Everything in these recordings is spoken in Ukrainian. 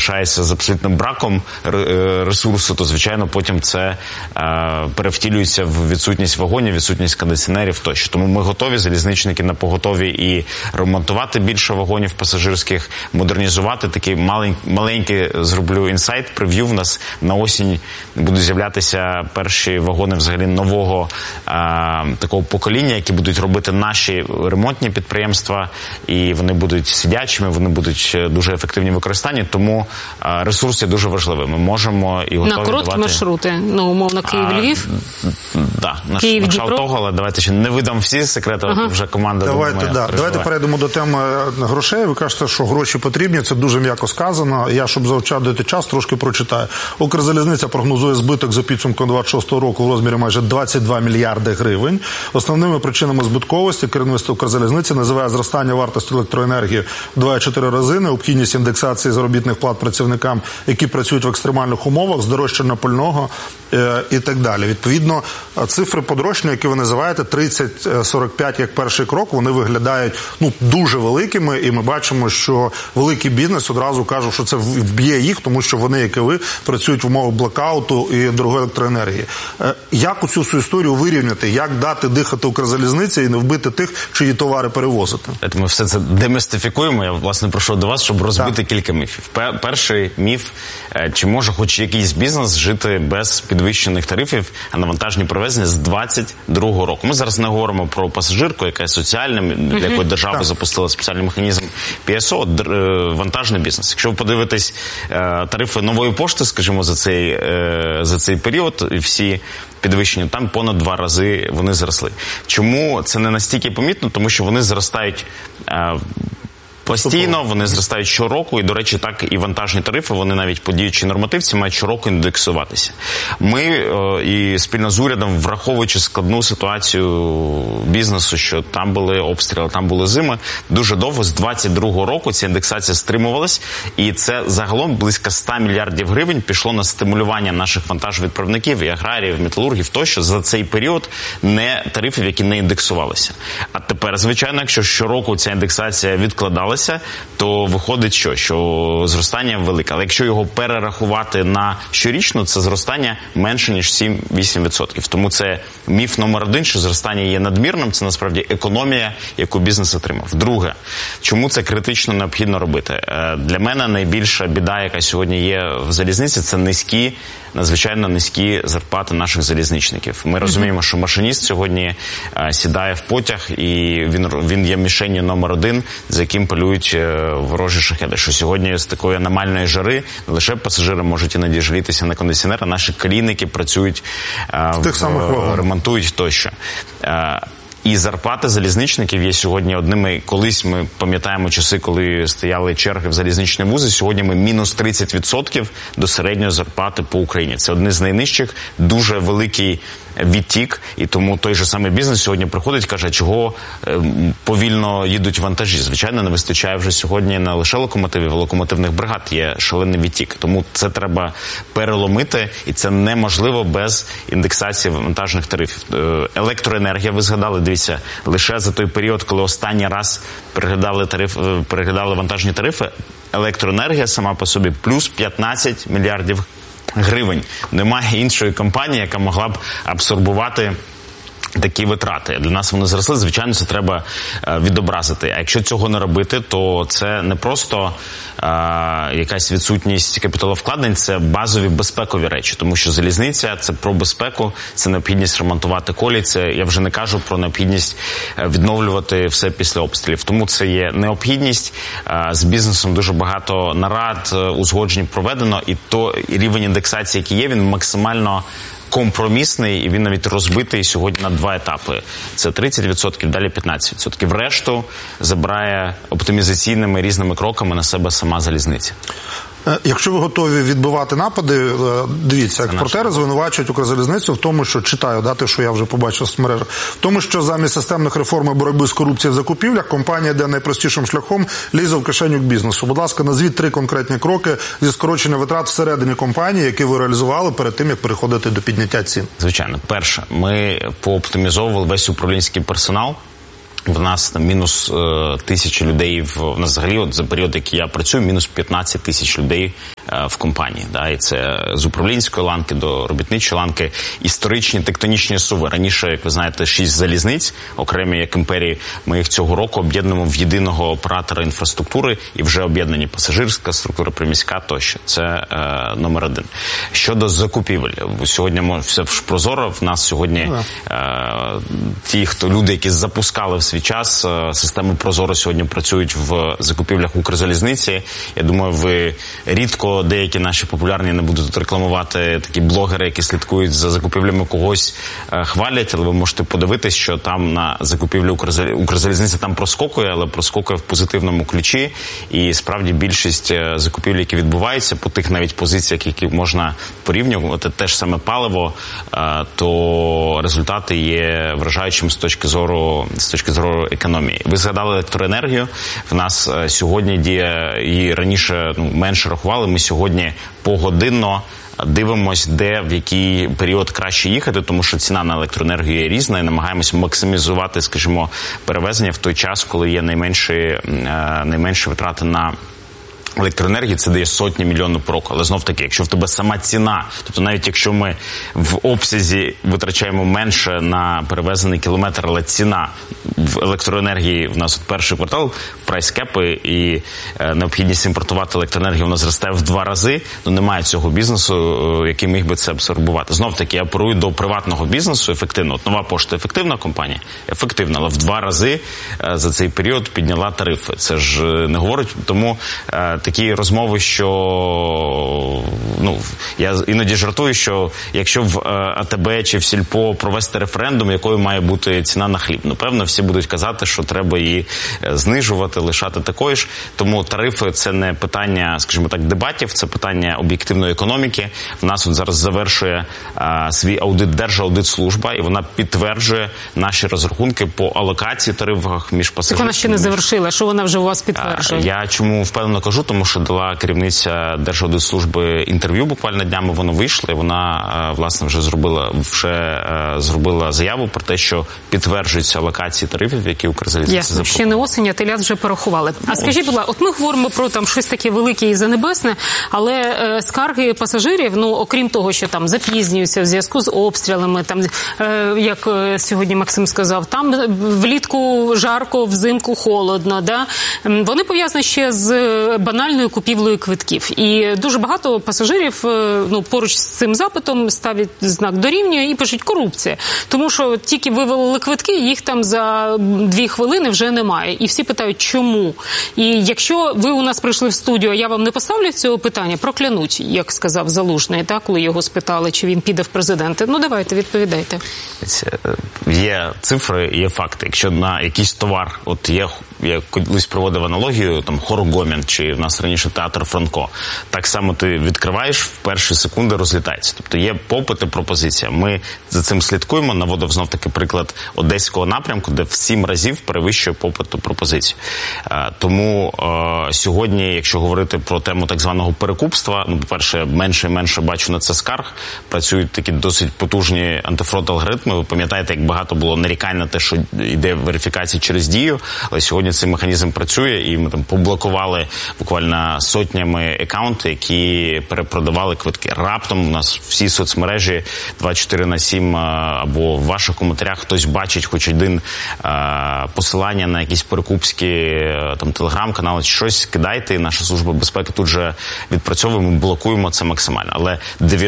залишається з абсолютним браком ресурсу, то, звичайно, потім це перевтілюється в відсутність вагонів, відсутність кондиціонерів тощо. Тому ми готові, залізничники напоготові і ремонтувати більше вагонів пасажирських, модернізувати. Такий маленький зроблю інсайт, прев'ю. В нас на осінь будуть з'являтися перші вагони взагалі нового такого покоління, які будуть робити наші ремонтні підприємства, і вони будуть сидячими, вони будуть дуже ефективні в використанні, тому ресурс є дуже важливий. Ми можемо і готові давати... На короткі маршрути, ну, умовно, Київ-Львів? Так, на того, але давайте ще не видам всі секрети, вже команда Давайте перейдемо до теми грошей. Ви кажете, що гроші потрібні, це дуже м'яко сказано. Я, щоб заощадити час, трошки прочитаю. Укрзалізниця прогнозує збиток за підсумком 26-го року в розмірі майже 22 мільярди гривень. Основними причинами збитковості керівництво Укрзалізниці називає зростання вартості електроенергії в 2,4 рази, необхідність індексації заробітних плат працівникам, які працюють в екстремальних умовах, здорожчання пального і так далі. Відповідно, цифри подорожчання, які ви називаєте, 30-45 як перший крок, вони виглядають дуже великими, і ми бачимо, що великий бізнес одразу каже, що це вб'є їх, тому що вони, як і ви, працюють в умовах блокауту і дорогої електроенергії. Як у цю всю історію вирівняти? Як дати дихати Укрзалізниці і не вбити тих, чиї товари перевозити? Ми все це демістифікуємо. Я, власне, прийшов до вас, щоб розбити кілька міфів. Перший міф, чи може хоч якийсь бізнес жити без підвищених тарифів, а на вантажні перевезення з 22-го року. Ми зараз не говоримо про пасажирку, яка є соціальним, для якої держава запустила спеціальний механізм ПСО, вантажний бізнес. Якщо ви подивитесь тарифи нової пошти, скажімо, за цей період, всі підвищення, там понад 2 рази вони зросли. Чому це не настільки помітно? Тому що вони зростають постійно, вони зростають щороку, і, до речі, так і вантажні тарифи, вони навіть по діючій нормативці мають щороку індексуватися. Ми і спільно з урядом, враховуючи складну ситуацію бізнесу, що там були обстріли, там були зими, дуже довго, з 22-го року ця індексація стримувалась, і це загалом близько 100 мільярдів гривень пішло на стимулювання наших вантажовідправників, і аграріїв, металургів тощо за цей період не тарифів, які не індексувалися. А тепер, звичайно, якщо щороку ця індексація відкладалася, то виходить, що зростання велике. Але якщо його перерахувати на щорічну, це зростання менше, ніж 7-8%. Тому це міф номер 1, що зростання є надмірним, це насправді економія, яку бізнес отримав. Друге, чому це критично необхідно робити? Для мене найбільша біда, яка сьогодні є в залізниці, це надзвичайно низькі зарплати наших залізничників. Ми розуміємо, що машиніст сьогодні сідає в потяг, і він є мішенью номер 1, за яким полюють ворожі шахеди. Що сьогодні з такої аномальної жари не лише пасажири можуть іноді жалітися на кондиціонер, а наші клініки працюють, ремонтують тощо. І зарплати залізничників є сьогодні одними. Колись ми пам'ятаємо часи, коли стояли черги в залізничні вузи. Сьогодні ми мінус 30% до середньої зарплати по Україні. Це одне з найнижчих, дуже великий відтік, і тому той же самий бізнес сьогодні приходить і каже, чого повільно їдуть вантажі. Звичайно, не вистачає вже сьогодні не лише локомотивів, а локомотивних бригад є шалений відтік. Тому це треба переломити, і це неможливо без індексації вантажних тарифів. Електроенергія, ви згадали, дивіться, лише за той період, коли останній раз переглядали вантажні тарифи, електроенергія сама по собі плюс 15 мільярдів гривень. Немає іншої компанії, яка могла б абсорбувати такі витрати. Для нас вони зросли, звичайно, це треба відобразити. А якщо цього не робити, то це не просто якась відсутність капіталовкладень, це базові безпекові речі. Тому що залізниця – це про безпеку, це необхідність ремонтувати колії, це, я вже не кажу про необхідність відновлювати все після обстрілів. Тому це є необхідність. З бізнесом дуже багато нарад, узгоджень проведено, і рівень індексації, який є, він максимально компромісний, і він навіть розбитий сьогодні на 2 етапи. Це 30%, далі 15%. Решту забирає оптимізаційними різними кроками на себе сама залізниця. Якщо ви готові відбивати напади, дивіться, експортери звинувачують Укрзалізницю в тому, що, читаю, те, що я вже побачив в мережах, в тому, що замість системних реформ і боротьби з корупцією в закупівлях, компанія йде найпростішим шляхом, лізе в кишеню бізнесу. Будь ласка, назвіть 3 конкретні кроки зі скорочення витрат всередині компанії, які ви реалізували перед тим, як переходити до підняття цін. Звичайно. Перше, ми пооптимізовували весь управлінський персонал. В нас там мінус 1000 людей, в нас взагалі за період, який я працюю, мінус 15 тисяч людей в компанії. Да? І це з управлінської ланки до робітничої ланки історичні тектонічні суви. Раніше, як ви знаєте, 6 залізниць, окремі як імперії, ми їх цього року об'єднуємо в єдиного оператора інфраструктури і вже об'єднані пасажирська структура, приміська тощо. Це номер один. Щодо закупівель. Сьогодні все ж прозоро. В нас сьогодні люди, які запускали в свій час систему Прозоро, сьогодні працюють в закупівлях Укрзалізниці. Я думаю, ви рідко деякі наші популярні, не буду тут рекламувати, такі блогери, які слідкують за закупівлями, когось хвалять, але ви можете подивитись, що там на закупівлі Укрзалізниця там проскокує, але проскокує в позитивному ключі. І справді більшість закупівель, які відбуваються по тих навіть позиціях, які можна порівнювати, те ж саме паливо, то результати є вражаючими з точки зору економії. Ви згадали електроенергію. В нас сьогодні діє, і раніше менше рахували, ми сьогодні погодинно дивимось, де, в який період краще їхати, тому що ціна на електроенергію є різна, і намагаємось максимізувати, скажімо, перевезення в той час, коли є найменші витрати на електроенергії, це дає сотні мільйонів по року. Але знов-таки, якщо в тебе сама ціна, тобто навіть якщо ми в обсязі витрачаємо менше на перевезений кілометр, але ціна в електроенергії в нас перший квартал, прайс-кепи і необхідність імпортувати електроенергію вона зростає в 2 рази, то немає цього бізнесу, який міг би це абсорбувати. Знов-таки, я оперую до приватного бізнесу ефективно. От Нова Пошта ефективна компанія? Ефективна, але в 2 рази за цей період підняла тарифи. Це ж не говорить, тому такі розмови, що я іноді жартую, що якщо в АТБ чи в Сільпо провести референдум, якою має бути ціна на хліб, певно, всі будуть казати, що треба її знижувати, лишати такою ж. Тому тарифи – це не питання, скажімо так, дебатів, це питання об'єктивної економіки. В нас от зараз завершує свій аудит Держаудитслужба, і вона підтверджує наші розрахунки по алокації тарифах між пасажирами. Так вона ще не завершила, що вона вже у вас підтверджує? Я чому впевнено кажу, тому що дала керівниця Держаудитслужби інтерв'ю буквально днями, воно вийшло, і вона, власне, вже зробила заяву про те, що підтверджуються алокації тарифів, які Укрзалізниця запропонувала. Ще не осінь, а телят вже порахували. А скажіть, будь ласка, от ми говоримо про там щось таке велике і занебесне, але скарги пасажирів, окрім того, що там запізнюються в зв'язку з обстрілами, там, як сьогодні Максим сказав, там влітку жарко, взимку холодно, да? Вони пов'язані ще з банальною купівлею квитків. І дуже багато пасажирів поруч з цим запитом ставлять знак дорівнює і пишуть корупція. Тому що тільки вивели квитки, їх там за 2 хвилини вже немає. І всі питають, чому? І якщо ви у нас прийшли в студію, а я вам не поставлю цього питання, проклянуть, як сказав Залужний, так, коли його спитали, чи він піде в президенти. Давайте, відповідайте. Є цифри, є факти. Якщо на якийсь товар, я колись проводив аналогію, там, хор Гомін, чи в нас раніше театр Франко, так само ти відкриваєш, в перші секунди розлітається. Тобто є попит і пропозиція. Ми за цим слідкуємо, наводив знов-таки приклад одеського напрямку, де в 7 разів перевищує попит і пропозицію. Тому сьогодні, якщо говорити про тему так званого перекупства, по-перше, менше і менше бачу на це скарг, працюють такі досить потужні антифрод-алгоритми. Ви пам'ятаєте, як багато було нарікань на те, що йде верифікація через Дію, але сьогодні цей механізм працює, і ми там поблокували буквально сотнями акаунти, які перепродавали квитки. Раптом у нас всі соцмережі 24/7 або в ваших коментарях хтось бачить хоч один посилання на якісь перекупські там телеграм-канали чи щось, кидайте, і наша служба безпеки тут же відпрацьовує, ми блокуємо це максимально. Але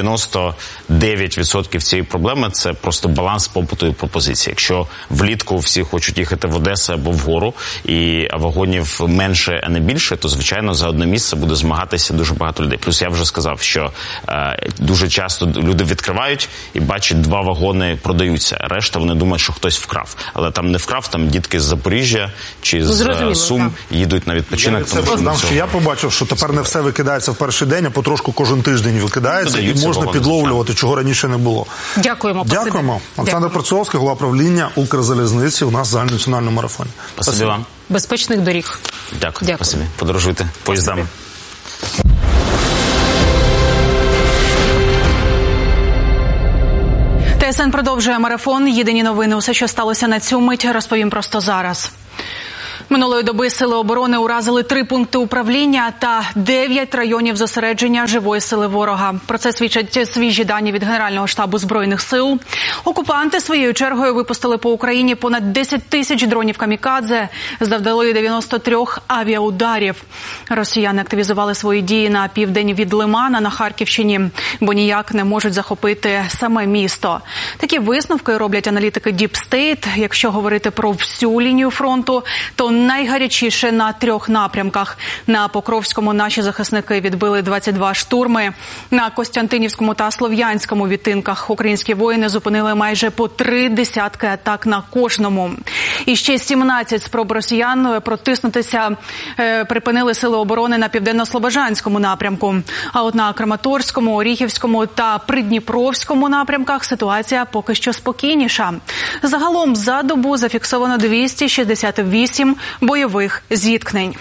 99% цієї проблеми – це просто баланс попиту і пропозиції. Якщо влітку всі хочуть їхати в Одесу або вгору, і вагонів менше, а не більше, то, звичайно, за одне місце буде змагатися дуже багато людей. Плюс я вже сказав, що дуже часто люди відкривають і бачать 2 вагони продаються. Решта вони думають, що хтось вкрав. Але там не вкрав, там дітки з Запоріжжя чи з Сум їдуть на відпочинок. Я побачив, що тепер не все викидається в перший день, а потрошку кожен тиждень викидається, і можна підловлювати, чого раніше не було. Дякуємо. Дякуємо. Олександр Працовський, голова правління Укрзалізниці, у нас в загальнонаціональному марафоні. Спасибі вам. Безпечних доріг. Дякую. Спасибі. Подорожуйте поїздами. ТСН продовжує марафон. Єдині новини. Усе, що сталося на цю мить, розповім просто зараз. Минулої доби Сили оборони уразили 3 пункти управління та 9 районів зосередження живої сили ворога. Про це свідчать свіжі дані від Генерального штабу Збройних сил. Окупанти своєю чергою випустили по Україні понад 10 тисяч дронів камікадзе, завдали 93 авіаударів. Росіяни активізували свої дії на південь від Лимана на Харківщині, бо ніяк не можуть захопити саме місто. Такі висновки роблять аналітики Deep State. Якщо говорити про всю лінію фронту, то найгарячіше на 3 напрямках. На Покровському наші захисники відбили 22 штурми. На Костянтинівському та Слов'янському відтинках українські воїни зупинили майже по 3 десятки атак на кожному. І ще 17 спроб росіян протиснутися припинили Сили оборони на Південно-Слобожанському напрямку. А от на Краматорському, Оріхівському та Придніпровському напрямках ситуація поки що спокійніша. Загалом за добу зафіксовано 268 бойових зіткнень.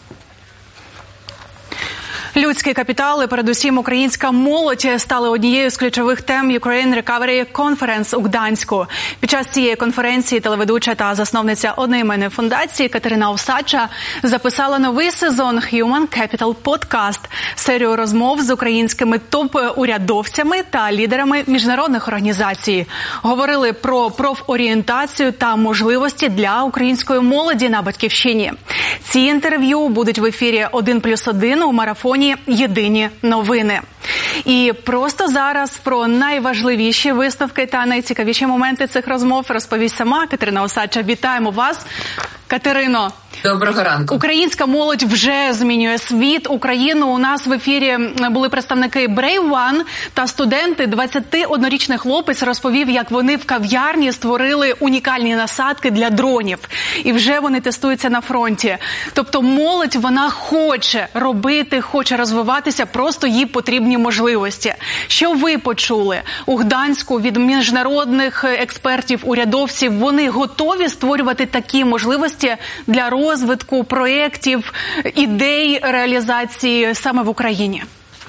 Людський капітал і передусім українська молодь стали однією з ключових тем Ukraine Recovery Conference у Гданську. Під час цієї конференції телеведуча та засновниця одноіменної фундації Катерина Осадча записала новий сезон Human Capital Podcast – серію розмов з українськими топ-урядовцями та лідерами міжнародних організацій. Говорили про профорієнтацію та можливості для української молоді на Батьківщині. Ці інтерв'ю будуть в ефірі 1+1 у марафоні «Єдині новини». І просто зараз про найважливіші висновки та найцікавіші моменти цих розмов розповість сама Катерина Осадча. Вітаємо вас, Катерино. Доброго ранку. Українська молодь вже змінює світ. Україну у нас в ефірі були представники Brave One та студенти. 21-річний хлопець розповів, як вони в кав'ярні створили унікальні насадки для дронів. І вже вони тестуються на фронті. Тобто молодь, вона хоче робити, хоче розвиватися, просто їй потрібні можливості. Що ви почули у Гданську від міжнародних експертів, урядовців? Вони готові створювати такі можливості для розвитку проєктів, ідей реалізації саме в Україні?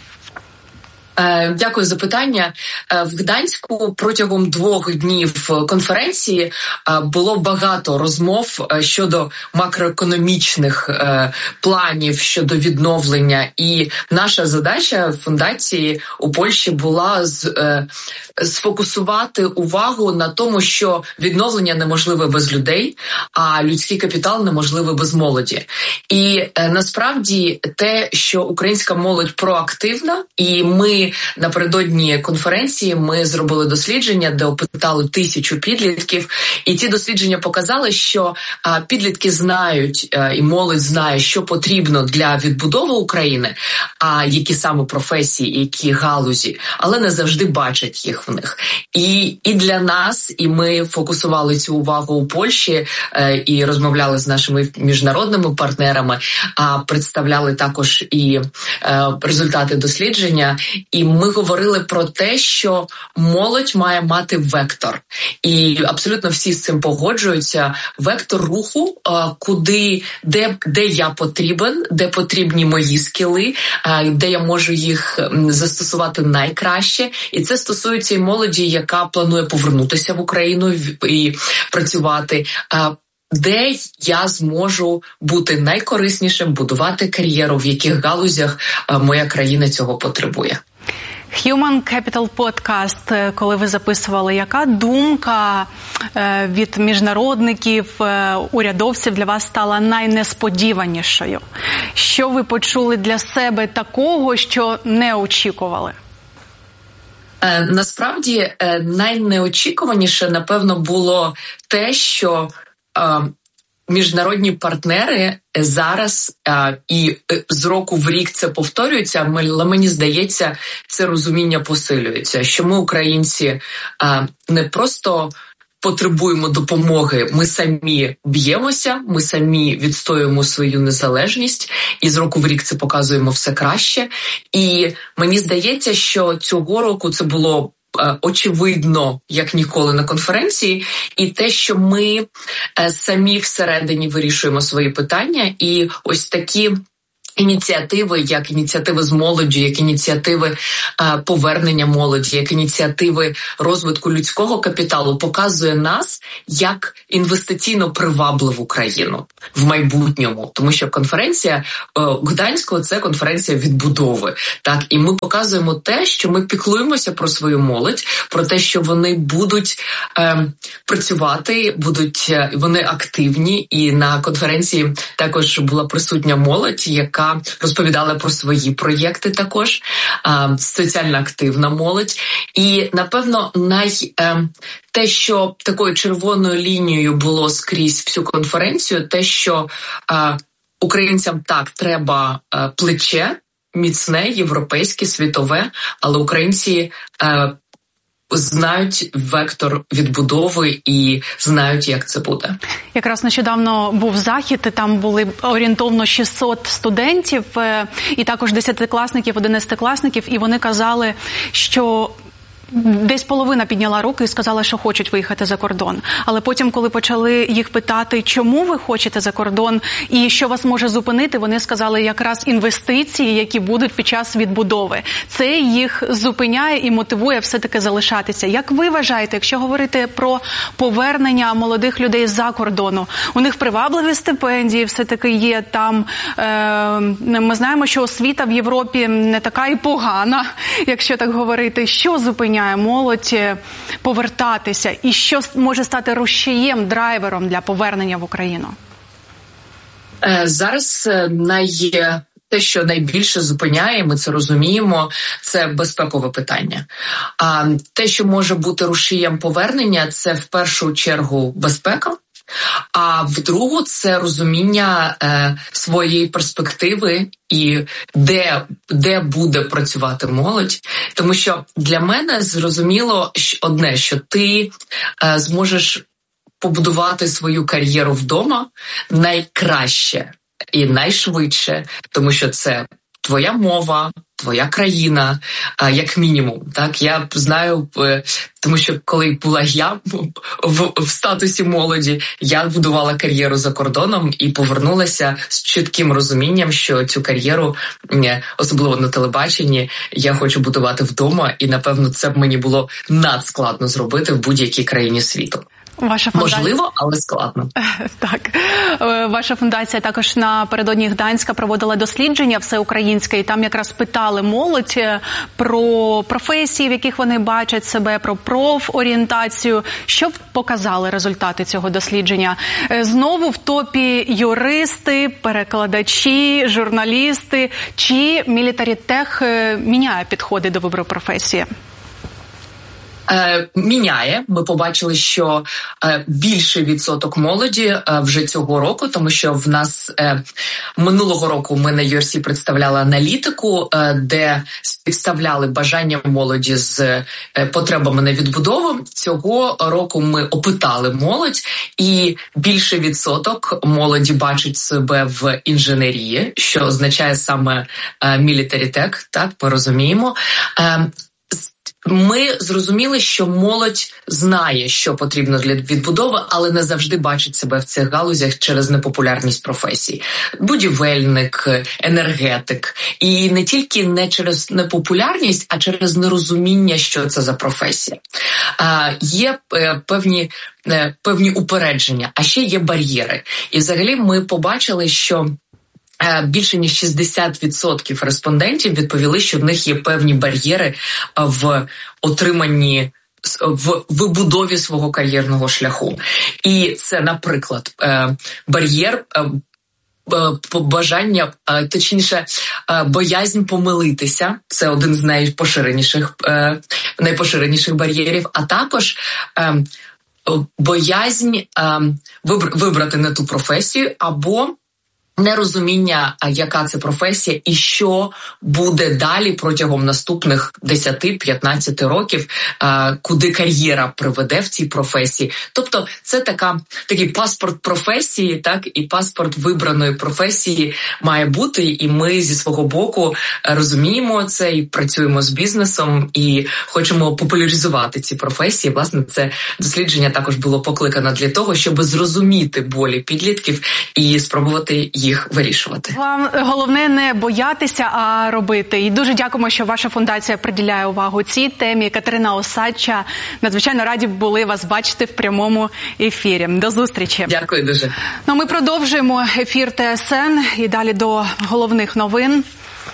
Дякую за питання. В Гданську протягом 2 днів конференції було багато розмов щодо макроекономічних планів, щодо відновлення. І наша задача фундації у Польщі була сфокусувати увагу на тому, що відновлення неможливе без людей, а людський капітал неможливий без молоді. І насправді те, що українська молодь проактивна, і ми напередодні конференції ми зробили дослідження, де опитали 1000 підлітків, і ті дослідження показали, що підлітки знають і молодь знає, що потрібно для відбудови України, а які саме професії, які галузі, але не завжди бачать їх в них. І для нас, і ми фокусували цю увагу у Польщі і розмовляли з нашими міжнародними партнерами, представляли також і результати дослідження, і ми говорили про те, що молодь має мати вектор. І абсолютно всі з цим погоджуються. Вектор руху, де я потрібен, де потрібні мої скіли, де я можу їх застосувати найкраще. І це стосується і молоді, яка планує повернутися в Україну і працювати. Де я зможу бути найкориснішим, будувати кар'єру, в яких галузях моя країна цього потребує. Human Capital Podcast, коли ви записували, яка думка від міжнародників, урядовців для вас стала найнесподіванішою? Що ви почули для себе такого, що не очікували? Насправді, найнеочікуваніше, напевно, було те, що міжнародні партнери зараз і з року в рік це повторюється, але мені здається, це розуміння посилюється, що ми, українці, не просто потребуємо допомоги, ми самі б'ємося, ми самі відстоюємо свою незалежність, і з року в рік це показуємо все краще. І мені здається, що цього року це було очевидно, як ніколи на конференції, і те, що ми самі всередині вирішуємо свої питання, і ось такі ініціативи, як ініціативи з молоді, як ініціативи повернення молоді, як ініціативи розвитку людського капіталу показує нас як інвестиційно привабливу країну в майбутньому. Тому що конференція Гданського – це конференція відбудови. Так, і ми показуємо те, що ми піклуємося про свою молодь, про те, що вони будуть працювати, вони активні. І на конференції також була присутня молодь, яка розповідала про свої проєкти також, соціально активна молодь. І, напевно, те, що такою червоною лінією було скрізь всю конференцію, те, що українцям так треба плече, міцне, європейське, світове, але українці знають вектор відбудови і знають, як це буде. Якраз нещодавно був захід, там були орієнтовно 600 студентів і також 10-класників, 11-класників, і вони казали, що десь половина підняла руки і сказала, що хочуть виїхати за кордон. Але потім, коли почали їх питати, чому ви хочете за кордон і що вас може зупинити, вони сказали якраз інвестиції, які будуть під час відбудови. Це їх зупиняє і мотивує все-таки залишатися. Як ви вважаєте, якщо говорити про повернення молодих людей з-за кордону? У них привабливі стипендії все-таки є там. Ми знаємо, що освіта в Європі не така і погана, якщо так говорити. Що зупиняє молодь повертатися і що може стати рушієм, драйвером для повернення в Україну? Зараз те, що найбільше зупиняє, ми це розуміємо, це безпекове питання. А те, що може бути рушієм повернення, це в першу чергу безпека. А в-другу, це розуміння своєї перспективи і де буде працювати молодь. Тому що для мене зрозуміло одне, що ти зможеш побудувати свою кар'єру вдома найкраще і найшвидше, тому що це твоя мова, твоя країна, як мінімум. Так, я знаю, тому що коли була я в статусі молоді, я будувала кар'єру за кордоном і повернулася з чітким розумінням, що цю кар'єру, особливо на телебаченні, я хочу будувати вдома, і, напевно, це б мені було надскладно зробити в будь-якій країні світу. Ваша фундація... Можливо, але складно. Так. Ваша фундація також напередодні Гданська проводила дослідження всеукраїнське, і там якраз питали молодь про професії, в яких вони бачать себе, про профорієнтацію. Що показали результати цього дослідження? Знову в топі юристи, перекладачі, журналісти. Чи мілітарітех міняє підходи до вибору професії? Міняє. Ми побачили, що більший відсоток молоді вже цього року, тому що в нас минулого року ми на URC представляли аналітику, де співставляли бажання молоді з потребами на відбудову. Цього року ми опитали молодь, і більший відсоток молоді бачить себе в інженерії, що означає саме мілітарітек, так, ми розуміємо. Ми зрозуміли, що молодь знає, що потрібно для відбудови, але не завжди бачить себе в цих галузях через непопулярність професій. Будівельник, енергетик. І не тільки не через непопулярність, а через нерозуміння, що це за професія. Є певні упередження, а ще є бар'єри. І взагалі ми побачили, що більше ніж 60% респондентів відповіли, що в них є певні бар'єри в отриманні, в вибудові свого кар'єрного шляху. І це, наприклад, бар'єр бажання, точніше, боязнь помилитися. Це один з найпоширеніших бар'єрів, а також боязнь вибрати не ту професію або нерозуміння, яка це професія і що буде далі протягом наступних 10-15 років, куди кар'єра приведе в цій професії. Тобто це такий паспорт професії, так, і паспорт вибраної професії має бути, і ми зі свого боку розуміємо це і працюємо з бізнесом і хочемо популяризувати ці професії. Власне, це дослідження також було покликано для того, щоб зрозуміти болі підлітків і спробувати їх вирішувати. Вам головне не боятися, а робити. І дуже дякуємо, що ваша фундація приділяє увагу цій темі. Катерина Осадча, надзвичайно раді були вас бачити в прямому ефірі. До зустрічі. Дякую дуже. Ну, ми продовжуємо ефір ТСН і далі до головних новин.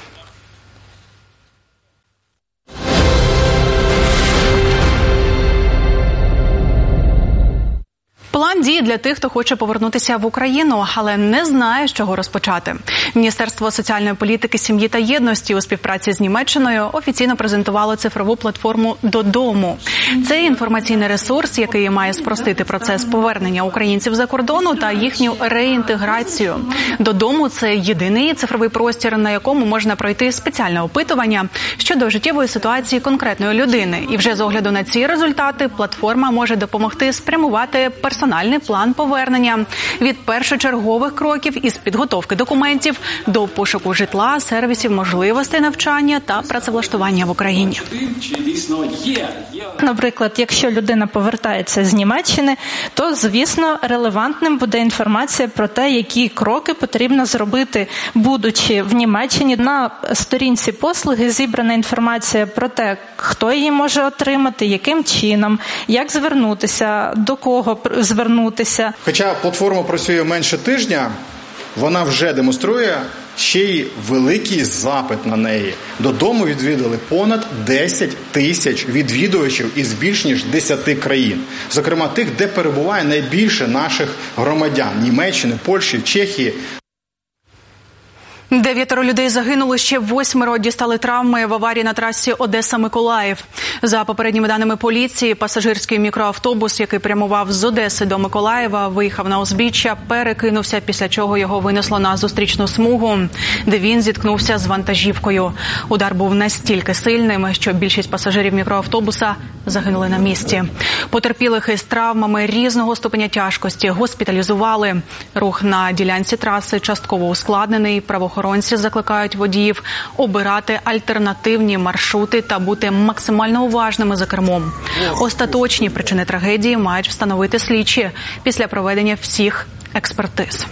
План дій для тих, хто хоче повернутися в Україну, але не знає, з чого розпочати. Міністерство соціальної політики, сім'ї та єдності у співпраці з Німеччиною офіційно презентувало цифрову платформу «Додому». Це інформаційний ресурс, який має спростити процес повернення українців за кордону та їхню реінтеграцію. «Додому» – це єдиний цифровий простір, на якому можна пройти спеціальне опитування щодо життєвої ситуації конкретної людини. І вже з огляду на ці результати платформа може допомогти спрямувати персональний план повернення від першочергових кроків із підготовки документів до пошуку житла, сервісів, можливостей навчання та працевлаштування в Україні. Наприклад, якщо людина повертається з Німеччини, то, звісно, релевантним буде інформація про те, які кроки потрібно зробити, будучи в Німеччині. На сторінці послуги зібрана інформація про те, хто її може отримати, яким чином, як звернутися, до кого звернутися. Хоча платформа працює менше тижня, вона вже демонструє ще й великий запит на неї. Додому відвідали понад 10 тисяч відвідувачів із більш ніж 10 країн. Зокрема, тих, де перебуває найбільше наших громадян – Німеччини, Польщі, Чехії. 9 людей загинули, ще 8 дістали травми в аварії на трасі Одеса-Миколаїв. За попередніми даними поліції, пасажирський мікроавтобус, який прямував з Одеси до Миколаєва, виїхав на узбіччя, перекинувся, після чого його винесло на зустрічну смугу, де він зіткнувся з вантажівкою. Удар був настільки сильним, що більшість пасажирів мікроавтобуса загинули на місці. Потерпілих із травмами різного ступеня тяжкості госпіталізували. Рух на ділянці траси частково ускладнений. Правоохоронці закликають водіїв обирати альтернативні маршрути та бути максимально уважними за кермом. Остаточні причини трагедії мають встановити слідчі після проведення всіх експертиз.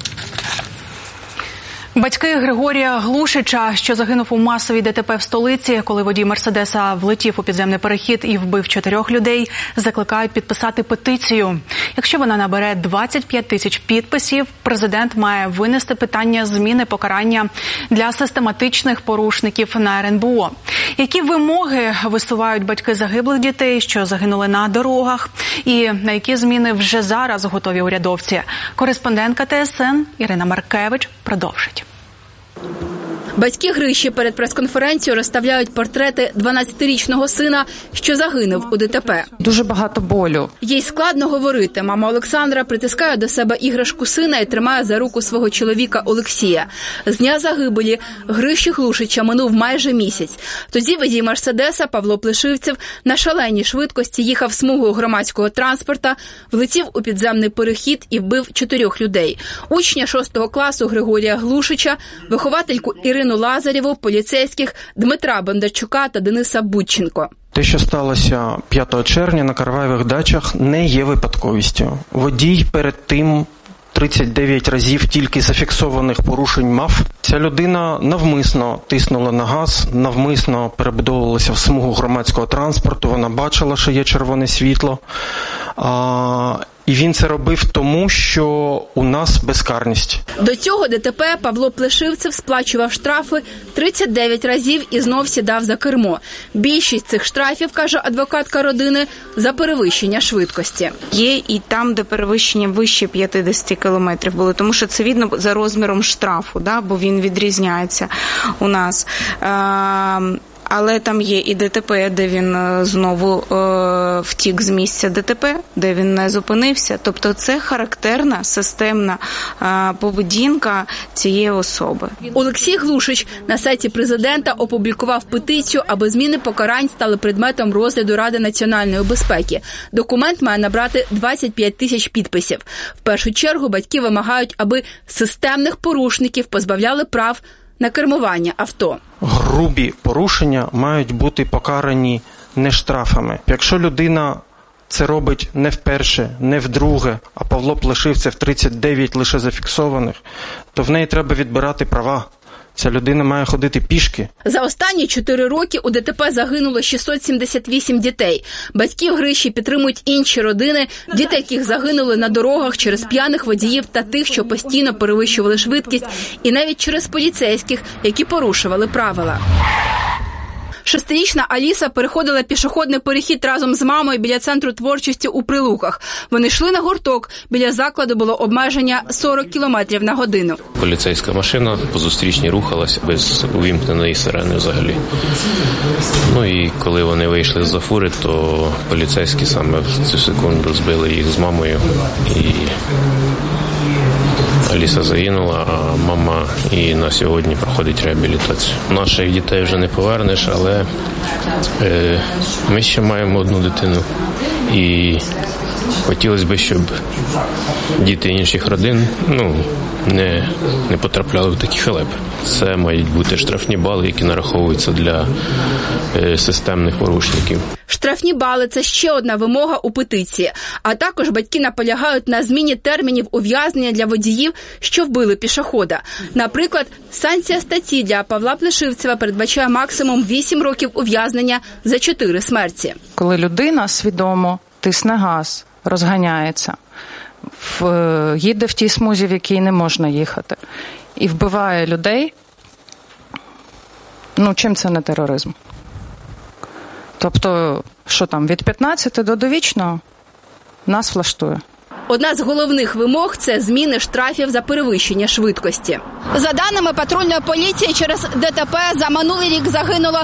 Батьки Григорія Глушича, що загинув у масовій ДТП в столиці, коли водій Мерседеса влетів у підземний перехід і вбив 4 людей, закликають підписати петицію. Якщо вона набере 25 тисяч підписів, президент має винести питання зміни покарання для систематичних порушників на РНБО. Які вимоги висувають батьки загиблих дітей, що загинули на дорогах, і на які зміни вже зараз готові урядовці? Кореспондентка ТСН Ірина Маркевич продовжить. Батьки Гриші перед прес-конференцією розставляють портрети 12-річного сина, що загинув у ДТП. Дуже багато болю. Їй складно говорити. Мама Олександра притискає до себе іграшку сина і тримає за руку свого чоловіка Олексія. З дня загибелі Гриші Глушича минув майже місяць. Тоді водій Мерседеса Павло Плешивцев на шаленій швидкості їхав смугою громадського транспорта, влетів у підземний перехід і вбив 4 людей. Учня 6 класу Григорія Глушича, виховательку Ірину Лазарєву, поліцейських Дмитра Бондарчука та Дениса Будченко. Те, що сталося 5 червня на Караваєвих дачах, не є випадковістю. Водій перед тим 39 разів тільки зафіксованих порушень мав. Ця людина навмисно тиснула на газ, навмисно перебудовувалася в смугу громадського транспорту, вона бачила, що є червоне світло. І він це робив тому, що у нас безкарність. До цього ДТП Павло Плешивцев сплачував штрафи 39 разів і знов сідав за кермо. Більшість цих штрафів, каже адвокатка родини, за перевищення швидкості. Є і там, де перевищення вище 50 кілометрів було, тому що це видно за розміром штрафу, да, бо він відрізняється у нас. Але там є і ДТП, де він знову втік з місця ДТП, де він не зупинився. Тобто це характерна, системна поведінка цієї особи. Олексій Глушич на сайті президента опублікував петицію, аби зміни покарань стали предметом розгляду Ради національної безпеки. Документ має набрати 25 тисяч підписів. В першу чергу батьки вимагають, аби системних порушників позбавляли прав на кермування авто. Грубі порушення мають бути покарані не штрафами. Якщо людина це робить не вперше, не вдруге, а Павло Плешивцев 39 лише зафіксованих, то в неї треба відбирати права. Ця людина має ходити пішки. За останні 4 роки у ДТП загинуло 678 дітей. Батьків Гриші підтримують інші родини, діти яких загинули на дорогах через п'яних водіїв та тих, що постійно перевищували швидкість, і навіть через поліцейських, які порушували правила. 6-річна Аліса переходила пішохідний перехід разом з мамою біля центру творчості у Прилуках. Вони йшли на гурток. Біля закладу було обмеження 40 км на годину. Поліцейська машина по зустрічній рухалася без увімкненої сирени взагалі. Ну і коли вони вийшли з-за фури, то поліцейські саме в цю секунду збили їх з мамою. І Аліса загинула, а мама і на сьогодні проходить реабілітацію. Наших дітей вже не повернеш, але ми ще маємо одну дитину. І хотілося б, щоб діти інших родин не потрапляли в такі халепи. Це мають бути штрафні бали, які нараховуються для системних порушників. Штрафні бали – це ще одна вимога у петиції. А також батьки наполягають на зміні термінів ув'язнення для водіїв, що вбили пішохода. Наприклад, санкція статті для Павла Плешивцева передбачає максимум 8 років ув'язнення за 4 смерті. Коли людина свідомо тисне газ, розганяється, їде в тій смузі, в якій не можна їхати, і вбиває людей, чим це не тероризм? Тобто, що там, від 15 до довічного нас влаштує. Одна з головних вимог – це зміни штрафів за перевищення швидкості. За даними патрульної поліції, через ДТП за минулий рік загинуло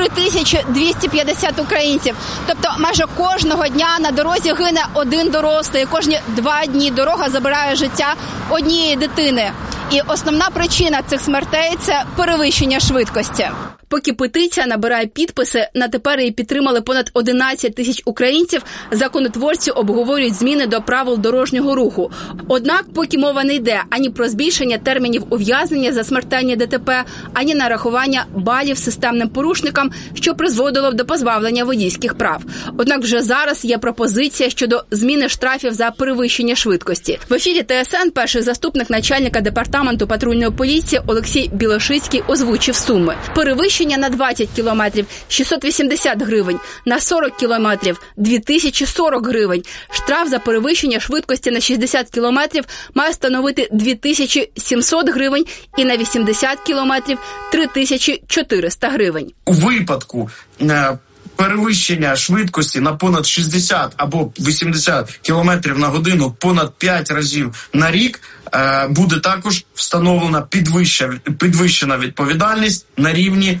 3250 українців. Тобто майже кожного дня на дорозі гине один дорослий. Кожні 2 дні дорога забирає життя однієї дитини. І основна причина цих смертей – це перевищення швидкості. Поки петиція набирає підписи, на тепер її підтримали понад 11 тисяч українців, законотворці обговорюють зміни до правил дорожнього руху. Однак, поки мова не йде ані про збільшення термінів ув'язнення за смертельні ДТП, ані нарахування балів системним порушникам, що призводило до позбавлення водійських прав. Однак вже зараз є пропозиція щодо зміни штрафів за перевищення швидкості. В ефірі ТСН перший заступник начальника департаменту патрульної поліції Олексій Білошицький озвучив суми. Перевищення на 20 кілометрів – 680 гривень, на 40 кілометрів – 2040 гривень. Штраф за перевищення швидкості на 60 кілометрів має становити 2700 гривень і на 80 кілометрів – 3400 гривень. У випадку перевищення швидкості на понад 60 або 80 кілометрів на годину понад 5 разів на рік буде також встановлена підвищена відповідальність на рівні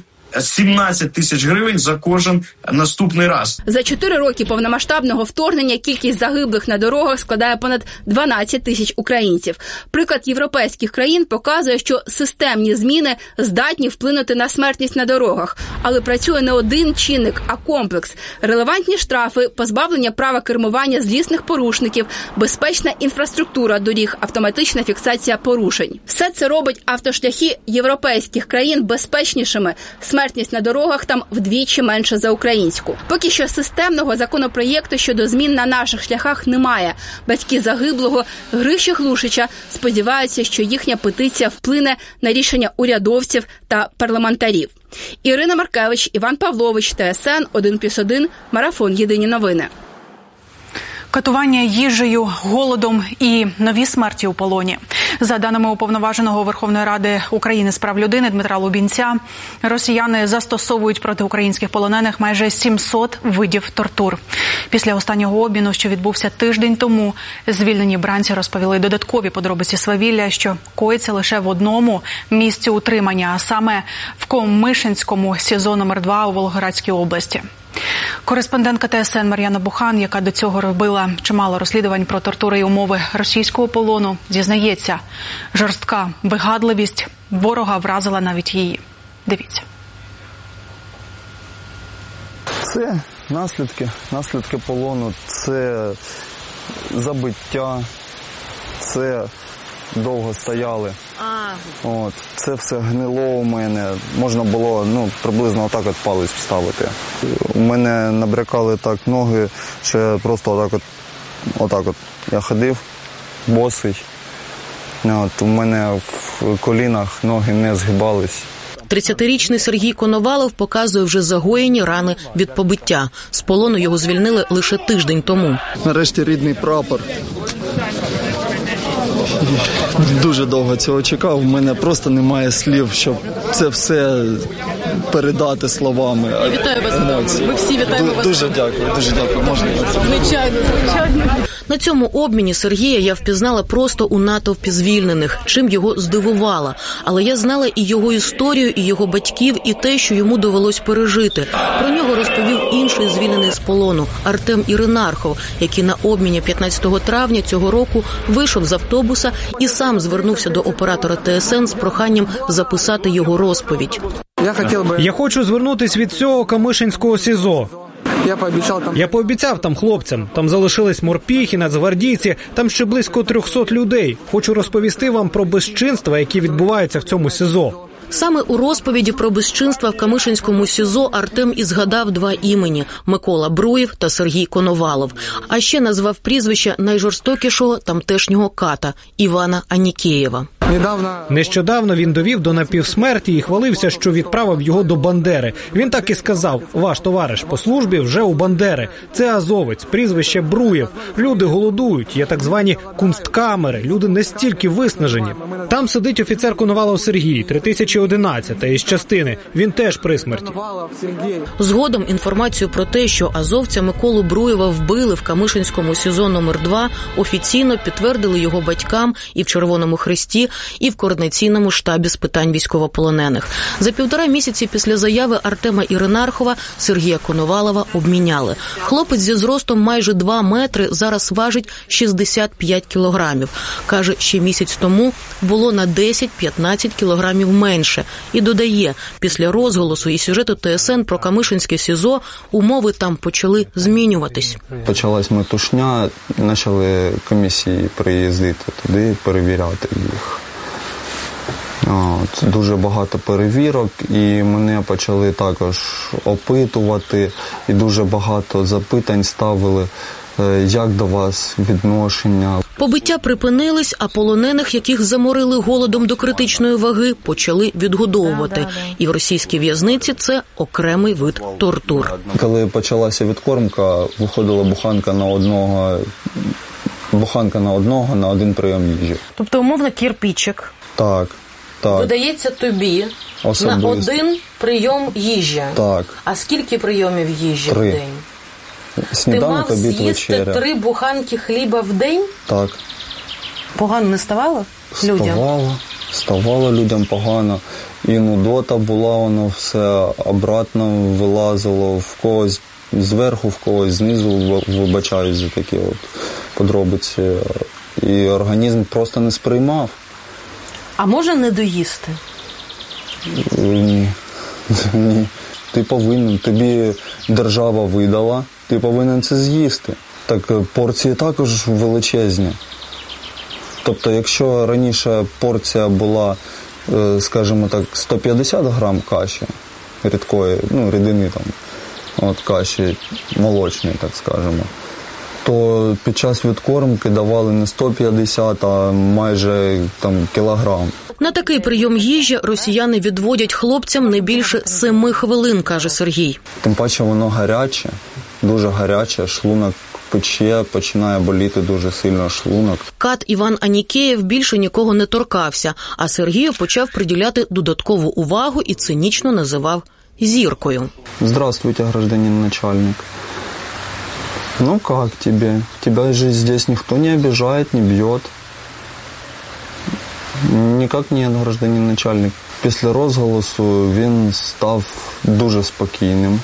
17 тисяч гривень за кожен наступний раз. За 4 роки повномасштабного вторгнення кількість загиблих на дорогах складає понад 12 тисяч українців. Приклад європейських країн показує, що системні зміни здатні вплинути на смертність на дорогах. Але працює не один чинник, а комплекс. Релевантні штрафи, позбавлення права кермування злісних порушників, безпечна інфраструктура доріг, автоматична фіксація порушень. Все це робить автошляхи європейських країн безпечнішими. Смертність на дорогах там вдвічі менше за українську. Поки що системного законопроєкту щодо змін на наших шляхах немає. Батьки загиблого Гриші Глушича сподіваються, що їхня петиція вплине на рішення урядовців та парламентарів. Ірина Маркевич, Іван Павлович, ТСН 1+1, Марафон. Єдині новини. Катування їжею, голодом і нові смерті у полоні. За даними Уповноваженого Верховної Ради України з прав людини Дмитра Лубінця, росіяни застосовують проти українських полонених майже 700 видів тортур. Після останнього обміну, що відбувся тиждень тому, звільнені бранці розповіли додаткові подробиці свавілля, що коїться лише в одному місці утримання, а саме в Комишинському СІЗО номер 2 у Волгоградській області. Кореспондентка ТСН Мар'яна Бухан, яка до цього робила чимало розслідувань про тортури і умови російського полону, зізнається, жорстка вигадливість ворога вразила навіть її. Дивіться. Це наслідки полону, це забиття, це довго стояли. От, це все гнило у мене. Можна було приблизно отак от палець вставити. У мене набрякали так ноги, що я просто отак от я ходив, босий. От, у мене в колінах ноги не згибались. 30-річний Сергій Коновалов показує вже загоєні рани від побиття. З полону його звільнили лише тиждень тому. Нарешті рідний прапор. Дуже довго цього чекав. У мене просто немає слів, щоб це все передати словами. Вітаю вас. Ми всі вітаємо вас. Дуже дякую. Можна? Звичайно. На цьому обміні Сергія я впізнала просто у натовпі звільнених, чим його здивувала. Але я знала і його історію, і його батьків, і те, що йому довелось пережити. Про нього розповів інший звільнений з полону – Артем Іринархов, який на обміні 15 травня цього року вийшов з автобуса і сам звернувся до оператора ТСН з проханням записати його розповідь. Я хочу звернутися від цього Камишинського СІЗО. Я пообіцяв там хлопцям. Там залишились морпіхи, нацгвардійці, там ще близько 300 людей. Хочу розповісти вам про безчинства, які відбуваються в цьому СІЗО. Саме у розповіді про безчинства в Камишинському СІЗО Артем і згадав два імені – Микола Бруєв та Сергій Коновалов. А ще назвав прізвище найжорстокішого тамтешнього ката – Івана Анікеєва. Нещодавно він довів до напівсмерті і хвалився, що відправив його до Бандери. Він так і сказав: ваш товариш по службі вже у Бандери. Це азовець, прізвище Бруєв. Люди голодують, є так звані кунсткамери, люди настільки виснажені. Там сидить офіцер Коновалов Сергій, 3011 із частини. Він теж при смерті. Згодом інформацію про те, що азовця Миколу Бруєва вбили в Камишинському СІЗО номер 2, офіційно підтвердили його батькам і в Червоному Хресті, і в Координаційному штабі з питань військовополонених. За 1,5 місяці після заяви Артема Іринархова Сергія Коновалова обміняли. Хлопець зі зростом майже 2 метри зараз важить 65 кілограмів. Каже, ще місяць тому було на 10-15 кілограмів менше. І додає, після розголосу і сюжету ТСН про Камишинське СІЗО умови там почали змінюватись. Почалась метушня, почали комісії приїздити туди, перевіряти їх. Дуже багато перевірок, і мене почали також опитувати, і дуже багато запитань ставили, як до вас відношення. Побиття припинились, а полонених, яких заморили голодом до критичної ваги, почали відгодовувати. І в російській в'язниці це окремий вид тортур. Коли почалася відкормка, виходила буханка на одного на один прийом їжі. Тобто, умовно, кірпічик. Так. Видається тобі особисто на один прийом їжі. Так. А скільки прийомів їжі 3. в день? Сніданок, обід, вечеря. Ти мав з'їсти 3 буханки хліба в день? Так. Погано не ставало людям? Ставало людям погано. І нудота була, воно все обратно вилазило, в когось зверху, в когось знизу, вибачаюсь за такі подробиці. І організм просто не сприймав. А може не доїсти? Ні. Ти повинен, тобі держава видала, ти повинен це з'їсти. Так порції також величезні. Тобто, якщо раніше порція була, скажімо так, 150 грам каші рідкої, рідини каші молочної, так скажемо, то під час відкормки давали не 150, а майже кілограм. На такий прийом їжі росіяни відводять хлопцям не більше 7 хвилин, каже Сергій. Тим паче воно гаряче, дуже гаряче, шлунок пече, починає боліти дуже сильно шлунок. Кат Іван Анікеєв більше нікого не торкався, а Сергію почав приділяти додаткову увагу і цинічно називав зіркою. Здравствуйте, гражданин начальник. Ну как тебе? Тебя же здесь никто не обижает, не бьет. Ніяк ні, гражданин начальник. Після розголосу він став дуже спокійним.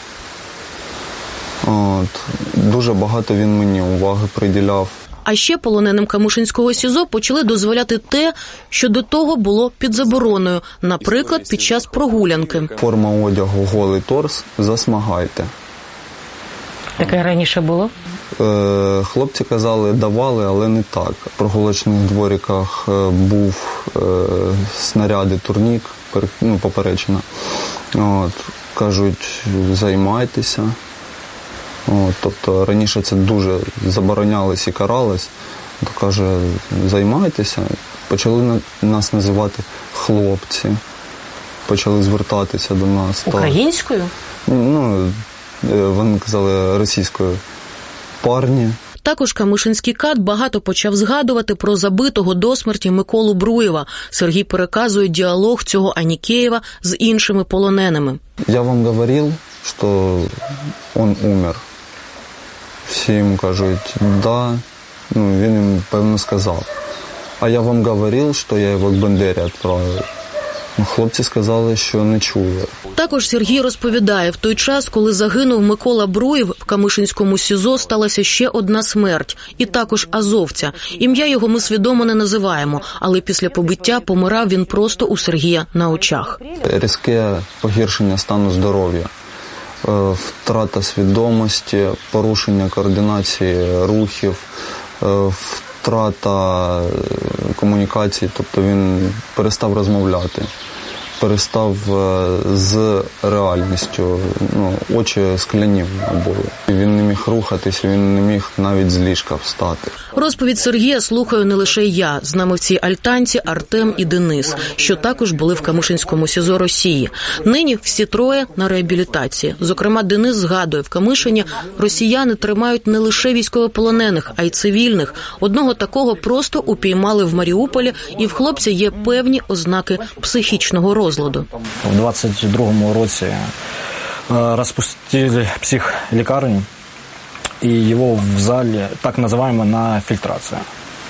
Дуже багато він мені уваги приділяв. А ще полоненим Камишинського СІЗО почали дозволяти те, що до того було під забороною, наприклад, під час прогулянки. Форма одягу голий торс, засмагайте. Таке раніше було? Хлопці казали, давали, але не так. В прогулочних двориках був снаряди, турнік, поперечина. Кажуть, займайтеся. Тобто раніше це дуже заборонялось і каралось. То каже, займайтеся. Почали нас називати хлопці. Почали звертатися до нас. Українською? Вони казали російською. Парні. Також Камишинський КАТ багато почав згадувати про забитого до смерті Миколу Бруєва. Сергій переказує діалог цього Анікеєва з іншими полоненими. Я вам говорив, що він умер. Всі йому кажуть, да. Він їм, певно, сказав. А я вам говорив, що я його к Бандері відправив. Хлопці сказали, що не чули. Також Сергій розповідає, в той час, коли загинув Микола Бруєв, в Камишинському СІЗО сталася ще одна смерть. І також азовця. Ім'я його ми свідомо не називаємо, але після побиття помирав він просто у Сергія на очах. Різке погіршення стану здоров'я, втрата свідомості, порушення координації рухів, втрата комунікації, тобто він перестав розмовляти, перестав з реальністю, очі скляні були. Він не міг рухатися, він не міг навіть з ліжка встати. Розповідь Сергія слухаю не лише я. З нами в цій альтанці Артем і Денис, що також були в Камишинському СІЗО Росії. Нині всі троє на реабілітації. Зокрема, Денис згадує, в Камишині росіяни тримають не лише військовополонених, а й цивільних. Одного такого просто упіймали в Маріуполі, і в хлопця є певні ознаки психічного розладу. У 22-му році розпустили психлікарню, и его взяли, так называемая, на фильтрацию.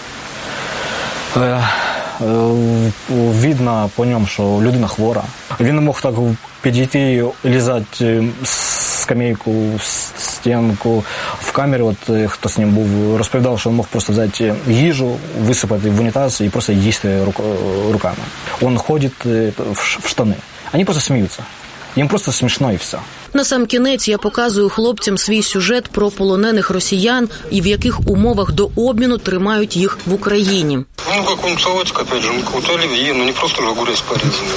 Видно по ньому, що людина хвора. Він не мог так підійти, лізати скамейку, стінку. В камері, хто з ним був, розповідав, що він мог просто взяти їжу, висипати в унітаз і просто їсти руками. Він ходить в штани. Вони просто сміються. Їм просто смішно і все. Насамкінець я показую хлопцям свій сюжет про полонених росіян і в яких умовах до обміну тримають їх в Україні. Какой-нибудь салатик, опять же, какой-то оливье, не просто же огурец порезанный.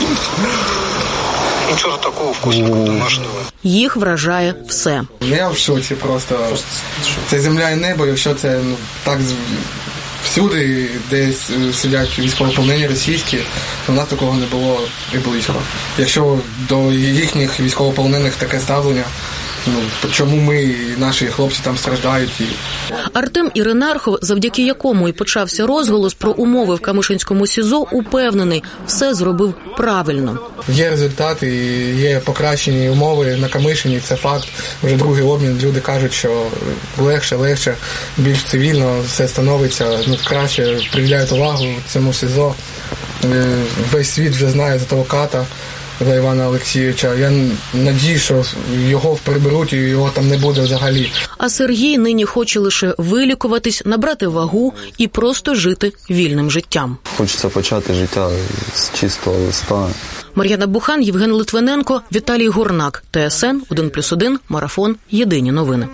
Нічого такого вкусного, домашнього. Їх вражає все. Я в шоці просто. Це земля і небо, якщо це так всюди, де сидять військовополонені російські, у нас такого не було і близько. Якщо до їхніх військовополонених таке ставлення, чому ми і наші хлопці там страждають? Артем Іринархов, завдяки якому і почався розголос про умови в Камишинському СІЗО, упевнений, все зробив правильно. Є результати, є покращені умови на Камишині, це факт. Вже другий обмін, люди кажуть, що легше, більш цивільно все становиться, краще приділяють увагу цьому СІЗО. Весь світ вже знає за того ката, за Івана Олексійовича. Я надію, що його приберуть і його там не буде взагалі. А Сергій нині хоче лише вилікуватись, набрати вагу і просто жити вільним життям. Хочеться почати життя з чистого листа. Мар'яна Бухан, Євген Литвиненко, Віталій Горнак. ТСН 1+1, Марафон. Єдині новини.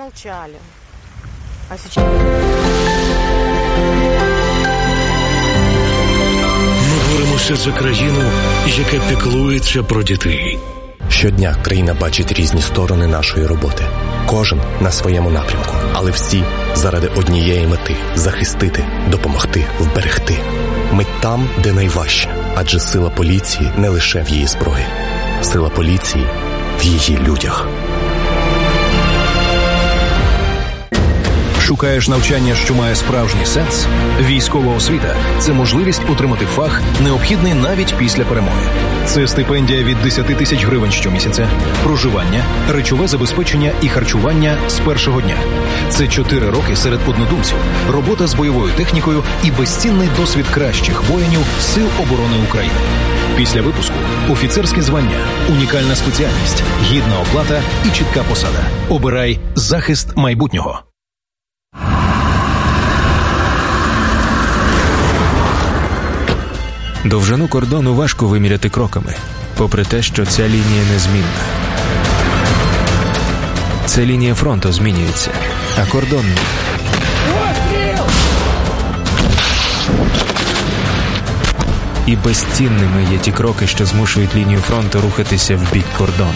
Боремося за країну, яка піклується про дітей. Щодня країна бачить різні сторони нашої роботи. Кожен на своєму напрямку, але всі заради однієї мети – захистити, допомогти, вберегти. Ми там, де найважче, адже сила поліції не лише в її зброї. Сила поліції в її людях. Шукаєш навчання, що має справжній сенс? Військова освіта – це можливість отримати фах, необхідний навіть після перемоги. Це стипендія від 10 тисяч гривень щомісяця, проживання, речове забезпечення і харчування з першого дня. Це 4 роки серед однодумців, робота з бойовою технікою і безцінний досвід кращих воїнів Сил оборони України. Після випуску – офіцерське звання, унікальна спеціальність, гідна оплата і чітка посада. Обирай захист майбутнього. Довжину кордону важко виміряти кроками, попри те, що ця лінія незмінна. Це лінія фронту змінюється, а кордон ні. І безцінними є ті кроки, що змушують лінію фронту рухатися в бік кордону.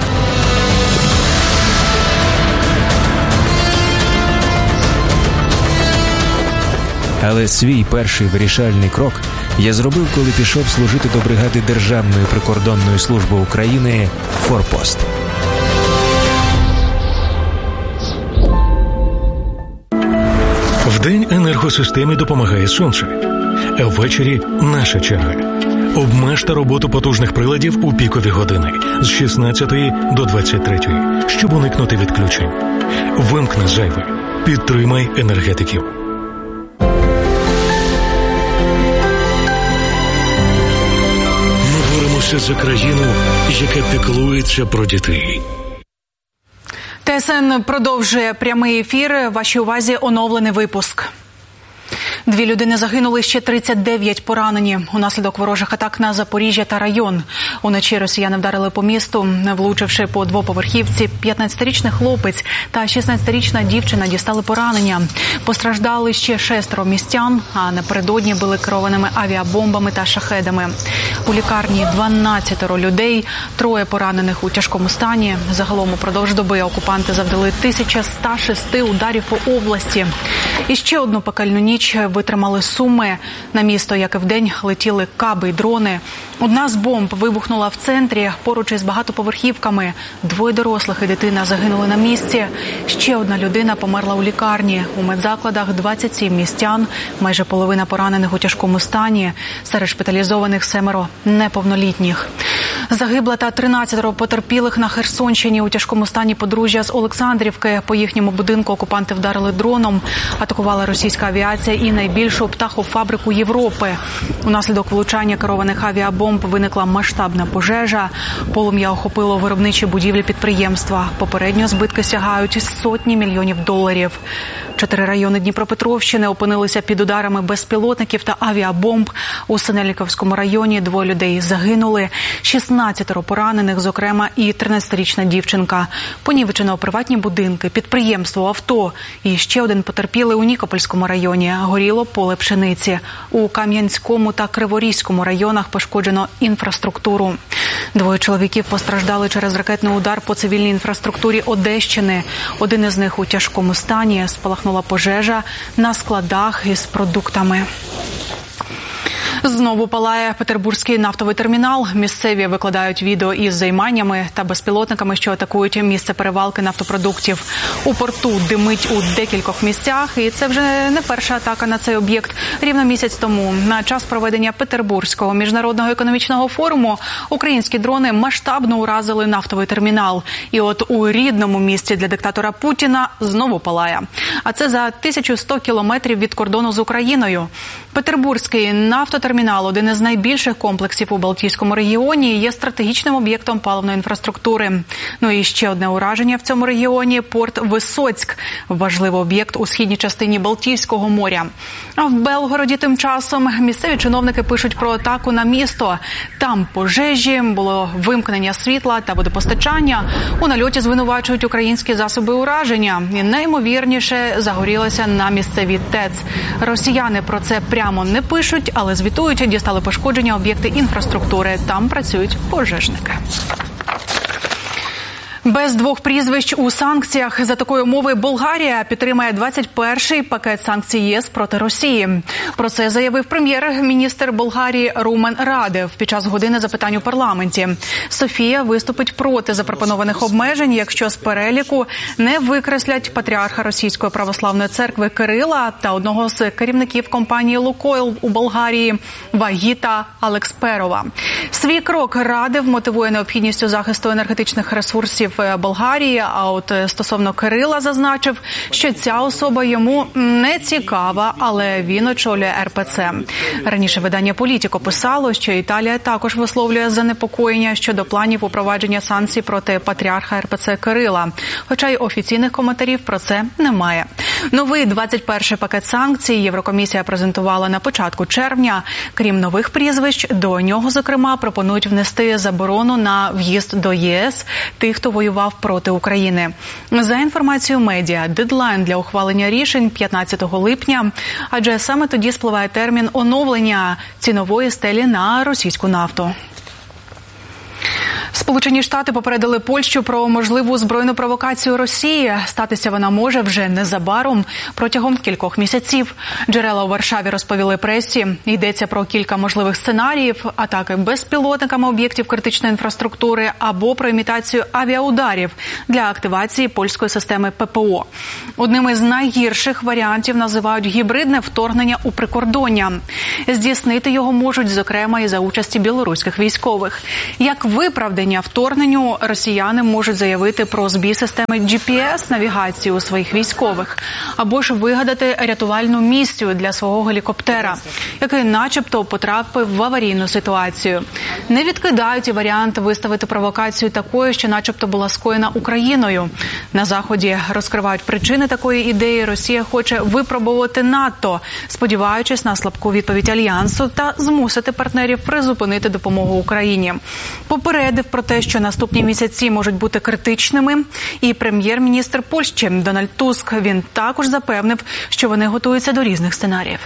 Але свій перший вирішальний крок я зробив, коли пішов служити до бригади Державної прикордонної служби України «Форпост». Вдень енергосистемі допомагає сонце, а ввечері наша черга. Обмежте роботу потужних приладів у пікові години з 16 до 23, щоб уникнути відключень. Вимкни зайве. Підтримай енергетиків. Ми боремося за країну, яка піклується про дітей. ТСН продовжує прямий ефір. Вашій увазі оновлений випуск. 2 людини загинули, ще 39 поранені унаслідок ворожих атак на Запоріжжя та район. Уночі росіяни вдарили по місту, влучивши по двоповерхівці. 15-річний хлопець та 16-річна дівчина дістали поранення. Постраждали ще 6 містян, а напередодні були керованими авіабомбами та шахедами. У лікарні 12 людей, 3 поранених у тяжкому стані. Загалом упродовж доби окупанти завдали 1106 ударів по області. І ще одну пекельну ніч витримали Суми. На місто, як і вдень, летіли каби й дрони. Одна з бомб вибухнула в центрі, поруч із багатоповерхівками. 2 дорослих і дитина загинули на місці. Ще одна людина померла у лікарні. У медзакладах 27 містян, майже половина поранених у тяжкому стані. Серед шпиталізованих 7 неповнолітніх. Загибла та 13 потерпілих на Херсонщині. У тяжкому стані подружжя з Олександрівки. По їхньому будинку окупанти вдарили дроном. Атакувала російська авіація і найбільшу птахофабрику Європи. Унаслідок влучання керованих авіабомб виникла масштабна пожежа. Полум'я охопило виробничі будівлі підприємства. Попередньо збитки сягають сотні мільйонів доларів. 4 райони Дніпропетровщини опинилися під ударами безпілотників та авіабомб. У Синельниковському районі 2 людей загинули, 16 поранених, зокрема і 13-річна дівчинка. Понівечено приватні будинки, підприємство, авто. І ще один потерпілий у Нікопольському районі. Горіло поле пшениці. У Кам'янському та Криворізькому районах пошкоджено інфраструктуру. 2 чоловіків постраждали через ракетний удар по цивільній інфраструктурі Одещини. Один із них у тяжкому стані. Спалахнула пожежа на складах із продуктами. Знову палає Петербурзький нафтовий термінал. Місцеві викладають відео із займаннями та безпілотниками, що атакують місце перевалки нафтопродуктів. У порту димить у декількох місцях, і це вже не перша атака на цей об'єкт. Рівно місяць тому, на час проведення Петербурзького міжнародного економічного форуму, українські дрони масштабно уразили нафтовий термінал. І от у рідному місті для диктатора Путіна знову палає. А це за 1100 кілометрів від кордону з Україною. Петербурзький нафтотермінал – один із найбільших комплексів у Балтійському регіоні і є стратегічним об'єктом паливної інфраструктури. Ну і ще одне ураження в цьому регіоні – порт Висоцьк – важливий об'єкт у східній частині Балтійського моря. А в Белгороді тим часом місцеві чиновники пишуть про атаку на місто. Там пожежі, було вимкнення світла та водопостачання. У нальоті звинувачують українські засоби ураження. І найімовірніше загорілося на місцевій ТЕЦ. Росіяни про це прямо не пишуть, але звітують, дістали пошкодження об'єкти інфраструктури. Там працюють пожежники. Без 2 прізвищ у санкціях. За такої умови Болгарія підтримає 21-й пакет санкцій ЄС проти Росії. Про це заявив прем'єр-міністр Болгарії Румен Радев під час години запитань у парламенті. Софія виступить проти запропонованих обмежень, якщо з переліку не викреслять патріарха Російської православної церкви Кирила та одного з керівників компанії «Лукойл» у Болгарії Вагіта Алексперова. Свій крок Радев мотивує необхідністю захисту енергетичних ресурсів Болгарії, а от стосовно Кирила зазначив, що ця особа йому не цікава, але він очолює РПЦ. Раніше видання «Політіко» писало, що Італія також висловлює занепокоєння щодо планів упровадження санкцій проти патріарха РПЦ Кирила, хоча й офіційних коментарів про це немає. Новий 21-й пакет санкцій Єврокомісія презентувала на початку червня. Крім нових прізвищ, до нього, зокрема, пропонують внести заборону на в'їзд до ЄС тих, хто воював проти України. За інформацією медіа, дедлайн для ухвалення рішень 15 липня, адже саме тоді спливає термін оновлення цінової стелі на російську нафту. Сполучені Штати попередили Польщу про можливу збройну провокацію Росії. Статися вона може вже незабаром, протягом кількох місяців. Джерела у Варшаві розповіли пресі. Йдеться про кілька можливих сценаріїв: атаки безпілотниками об'єктів критичної інфраструктури або про імітацію авіаударів для активації польської системи ППО. Одним із найгірших варіантів називають гібридне вторгнення у прикордоння. Здійснити його можуть, зокрема, і за участі білоруських військових. Як виправдання вторгненню, росіяни можуть заявити про збій системи GPS-навігації у своїх військових, або ж вигадати рятувальну місію для свого гелікоптера, який начебто потрапив в аварійну ситуацію. Не відкидають і варіант виставити провокацію такою, що начебто була скоєна Україною. На Заході розкривають причини такої ідеї. Росія хоче випробувати НАТО, сподіваючись на слабку відповідь Альянсу та змусити партнерів призупинити допомогу Україні. Попередив про те, що наступні місяці можуть бути критичними, і прем'єр-міністр Польщі Дональд Туск. Він також запевнив, що вони готуються до різних сценаріїв.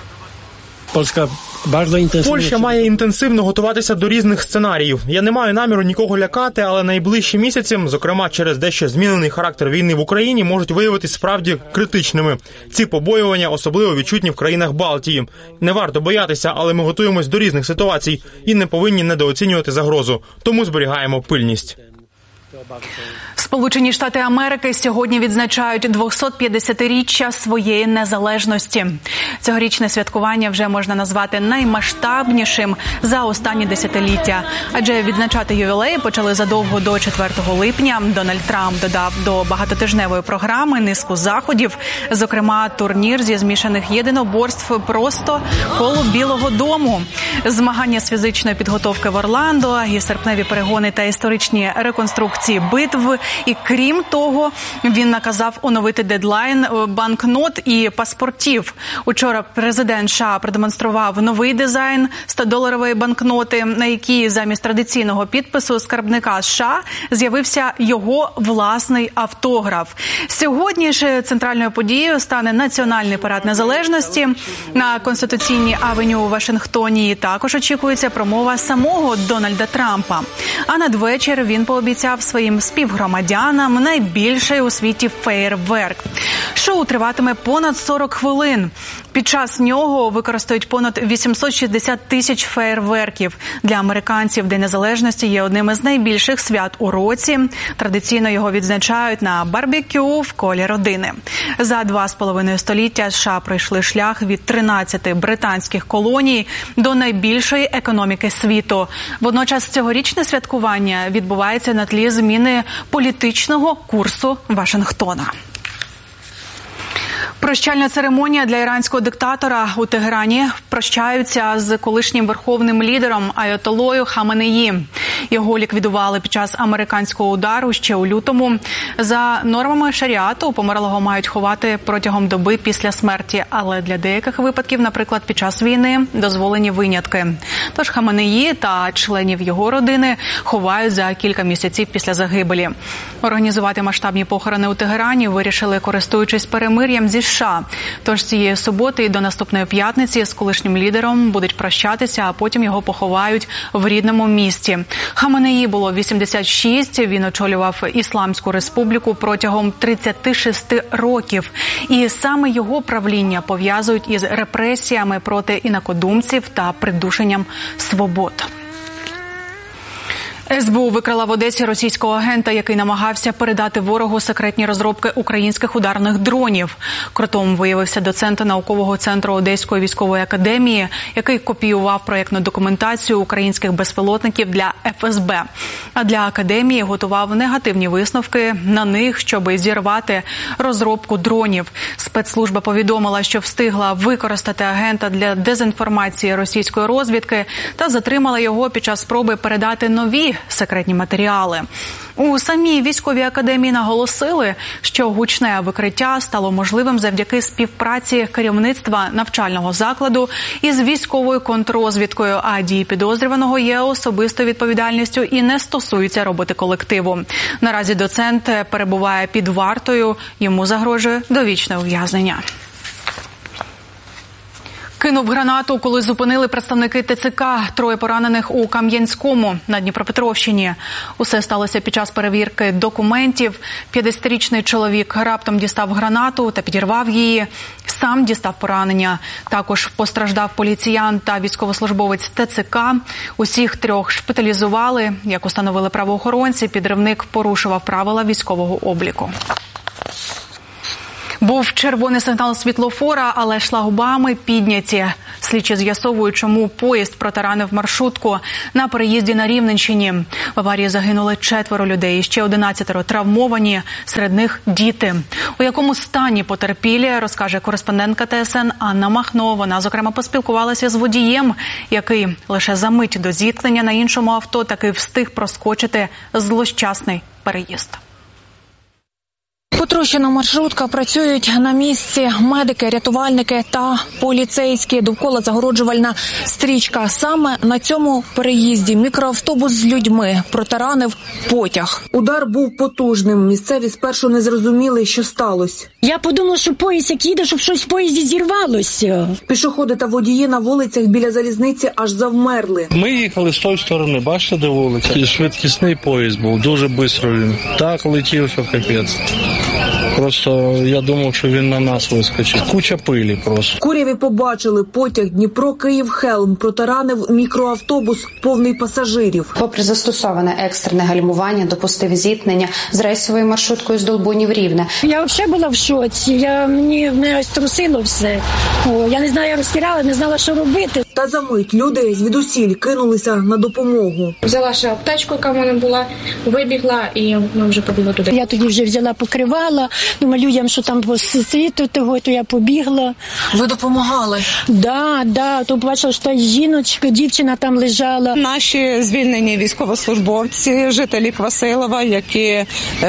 Польща має інтенсивно готуватися до різних сценаріїв. Я не маю наміру нікого лякати, але найближчі місяці, зокрема через дещо змінений характер війни в Україні, можуть виявитись справді критичними. Ці побоювання особливо відчутні в країнах Балтії. Не варто боятися, але ми готуємось до різних ситуацій і не повинні недооцінювати загрозу. Тому зберігаємо пильність. Сполучені Штати Америки сьогодні відзначають 250-річчя своєї незалежності. Цьогорічне святкування вже можна назвати наймасштабнішим за останні десятиліття. Адже відзначати ювілей почали задовго до 4 липня. Дональд Трамп додав до багатотижневої програми низку заходів, зокрема турнір зі змішаних єдиноборств просто коло Білого дому, змагання з фізичної підготовки в Орландо, і серпневі перегони та історичні реконструкції битв. І крім того, він наказав оновити дедлайн банкнот і паспортів. Учора президент США продемонстрував новий дизайн 100-доларової банкноти, на якій замість традиційного підпису скарбника США з'явився його власний автограф. Сьогодні ж центральною подією стане Національний парад незалежності на Конституційній авеню у Вашингтоні. І також очікується промова самого Дональда Трампа. А надвечір він пообіцяв своїм співгромадянам найбільший у світі феєрверк. Шоу триватиме понад 40 хвилин. Під час нього використають понад 860 тисяч феєрверків. Для американців День Незалежності є одним із найбільших свят у році. Традиційно його відзначають на барбекю в колі родини. За 2,5 століття США пройшли шлях від 13 британських колоній до найбільшої економіки світу. Водночас цьогорічне святкування відбувається на тлі зміни політичного курсу Вашингтона. Прощальна церемонія для іранського диктатора у Тегерані. Прощаються з колишнім верховним лідером Аятоллою Хаменеї. Його ліквідували під час американського удару ще у лютому. За нормами шаріату померлого мають ховати протягом доби після смерті, але для деяких випадків, наприклад, під час війни, дозволені винятки. Тож Хаменеї та членів його родини ховають за кілька місяців після загибелі. Організувати масштабні похорони у Тегерані вирішили, користуючись перемир'ям зі США. Тож цієї суботи і до наступної п'ятниці з колишнім лідером будуть прощатися, а потім його поховають в рідному місті. Хаменеї було 86, він очолював Ісламську республіку протягом 36 років. І саме його правління пов'язують із репресіями проти інакодумців та придушенням свобод. СБУ викрила в Одесі російського агента, який намагався передати ворогу секретні розробки українських ударних дронів. Кротом виявився доцент наукового центру Одеської військової академії, який копіював проєктну документацію українських безпілотників для ФСБ. А для академії готував негативні висновки на них, щоб зірвати розробку дронів. Спецслужба повідомила, що встигла використати агента для дезінформації російської розвідки та затримала його під час спроби передати нові секретні матеріали. У самій військовій академії наголосили, що гучне викриття стало можливим завдяки співпраці керівництва навчального закладу із військовою контррозвідкою, а дії підозрюваного є особистою відповідальністю і не стосуються роботи колективу. Наразі доцент перебуває під вартою, йому загрожує довічне ув'язнення. Кинув гранату, коли зупинили представники ТЦК. 3 поранених у Кам'янському на Дніпропетровщині. Усе сталося під час перевірки документів. 50-річний чоловік раптом дістав гранату та підірвав її. Сам дістав поранення. Також постраждав поліціянт та військовослужбовець ТЦК. Усіх 3 шпиталізували. Як установили правоохоронці, підривник порушував правила військового обліку. Був червоний сигнал світлофора, але шлагбауми підняті. Слідчі з'ясовують, чому поїзд протаранив маршрутку на переїзді на Рівненщині. В аварії загинули 4 людей, ще 11 травмовані, серед них діти. У якому стані потерпілі, розкаже кореспондентка ТСН Анна Махно. Вона, зокрема, поспілкувалася з водієм, який лише за мить до зіткнення на іншому авто таки встиг проскочити злощасний переїзд. Потрощена маршрутка, працюють на місці медики, рятувальники та поліцейські. Довкола загороджувальна стрічка. Саме на цьому переїзді мікроавтобус з людьми протаранив потяг. Удар був потужним. Місцеві спершу не зрозуміли, що сталося. Я подумала, що поїзд як їде, щоб щось в поїзді зірвалося. Пішоходи та водії на вулицях біля залізниці аж завмерли. Ми їхали з тої сторони, бачите, де вулиця? І швидкісний поїзд був, дуже швидко він. Так летів, що капець. Просто я думав, що він на нас вискочить. Куча пилі просто. Куряві побачили потяг Дніпро-Київ-Хелм протаранив мікроавтобус повний пасажирів. Попри застосоване екстрене гальмування, допустив зіткнення з рейсовою маршруткою з Долбунів-Рівне. Я взагалі була в шоці. Мене струсило все. Я не знаю, я розтіряла, не знала, що робити. Та за мить люди звідусіль кинулися на допомогу. Взяла ще аптечку, яка в мене була, вибігла і ми вже побігли туди. Я тоді вже взяла покривала, думаю, людям, що там світу того, то я побігла. Ви допомагали? Да, то бачила, що жіночка, дівчина там лежала. Наші звільнені військовослужбовці, жителі Квасилова, які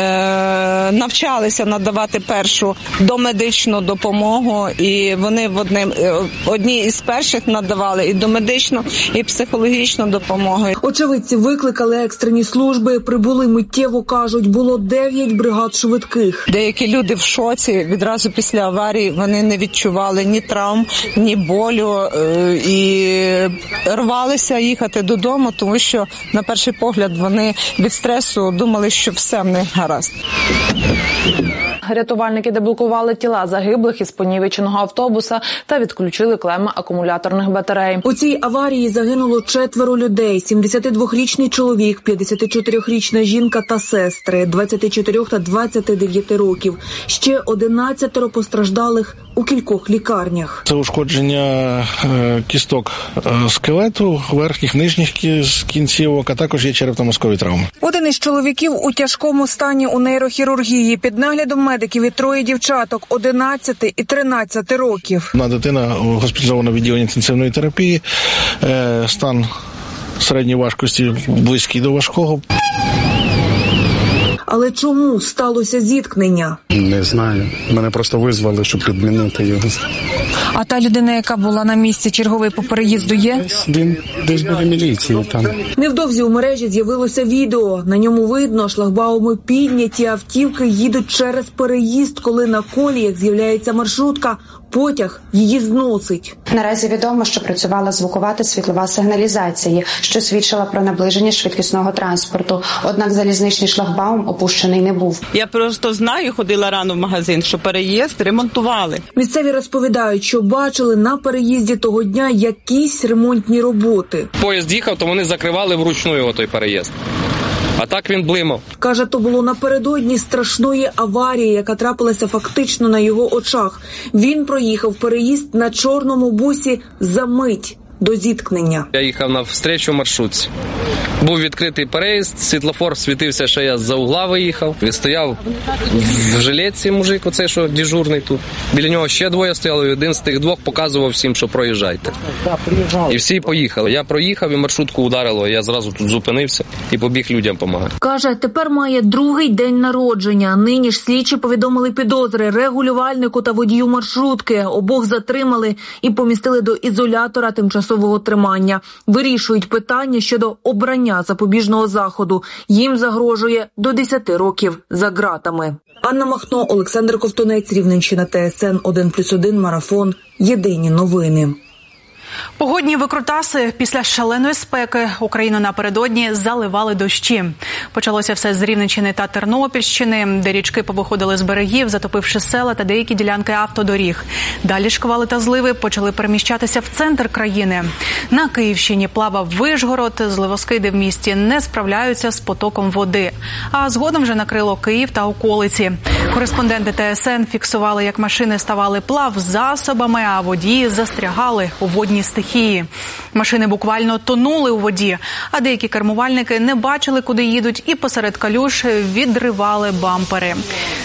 навчалися надавати першу домедичну допомогу, і вони одні із перших надавали і домедичну, і психологічну допомогу. Очевидці викликали екстрені служби, прибули миттєво, кажуть, було 9 бригад швидких. Деякі люди в шоці, відразу після аварії вони не відчували ні травм, ні болю і рвалися їхати додому, тому що на перший погляд вони від стресу думали, що все в них гаразд. Рятувальники деблокували тіла загиблих із понівеченого автобуса та відключили клеми акумуляторних батарей. У цій аварії загинуло 4 людей. 72-річний чоловік, 54-річна жінка та сестри, 24 та 29 років. Ще 11 постраждалих у кількох лікарнях. Це ушкодження кісток скелету, верхніх, нижніх кінцівок, а також є черепно-мозкові травми. Один із чоловіків у тяжкому стані у нейрохірургії. Під наглядом медиків і 3 дівчаток 11 і 13 років. Одна дитина госпіталізована в відділенні інтенсивної терапії. Стан середньої важкості близький до важкого. Але чому сталося зіткнення? Не знаю. Мене просто визвали, щоб підмінити його. А та людина, яка була на місці, черговий по переїзду є? Він десь біля міліції там. Невдовзі у мережі з'явилося відео. На ньому видно, шлагбауми підняті, автівки їдуть через переїзд, коли на коліях з'являється маршрутка. Потяг її зносить. Наразі відомо, що працювала звукова та світлова сигналізація, що свідчила про наближення швидкісного транспорту. Однак залізничний шлагбаум опущений не був. Я просто знаю, ходила рано в магазин, що переїзд ремонтували. Місцеві розповідають, що бачили на переїзді того дня якісь ремонтні роботи. Поїзд їхав, то вони закривали вручну його той переїзд. А так він блимав. Каже, то було напередодні страшної аварії, яка трапилася фактично на його очах. Він проїхав переїзд на чорному бусі за мить. до зіткнення. Я їхав навстрічу маршрутці. Був відкритий переїзд, світлофор світився, що я з-за угла виїхав. Відстояв в жилетці мужик, оцей, що дежурний тут. Біля нього ще двоє стояли, і один з тих двох показував всім, що проїжджайте. І всі поїхали. Я проїхав і маршрутку ударило, я зразу тут зупинився і побіг людям допомагати. Каже, тепер має другий день народження. Нині ж слідчі повідомили підозри регулювальнику та водію маршрутки. Обох затримали і помістили до ізолятора тимчасового тримання. Вирішують питання щодо обрання запобіжного заходу. Їм загрожує до 10 років за ґратами. Анна Махно, Олександр Ковтунець, Рівненщина, ТСН 1+1, Марафон. Єдині новини. Погодні викрутаси. Після шаленої спеки Україну напередодні заливали дощі. Почалося все з Рівненщини та Тернопільщини, де річки повиходили з берегів, затопивши села та деякі ділянки автодоріг. Далі шквали та зливи почали переміщатися в центр країни. На Київщині плавав Вишгород, зливоскиди в місті не справляються з потоком води. А згодом вже накрило Київ та околиці. Кореспонденти ТСН фіксували, як машини ставали плавзасобами, а водії застрягали у водній стихії. Машини буквально тонули у воді, а деякі кермувальники не бачили, куди їдуть, і посеред калюж відривали бампери.